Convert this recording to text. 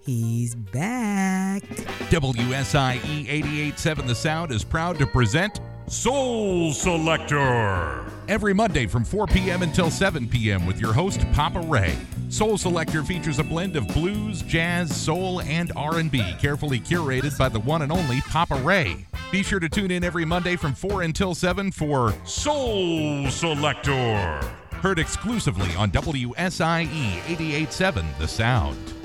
He's back. WSIE 88.7 The Sound is proud to present Soul Selector. every Monday from 4 p.m. until 7 p.m. with your host, Papa Ray. Soul Selector features a blend of blues, jazz, soul, and R&B, carefully curated by the one and only Papa Ray. Be sure to tune in every Monday from 4 until 7 for Soul Selector. heard exclusively on WSIE 88.7 The Sound.